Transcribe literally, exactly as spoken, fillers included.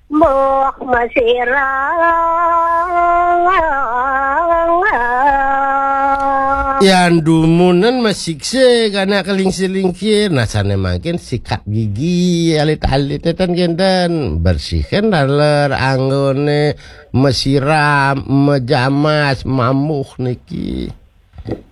Mbok masirang Yang dumunan masikse karena keling-selingkir. Nah sana makin sikat gigi alit-alit dan gendan bersihkan daler anggone mesiram mejamas mamuh niki.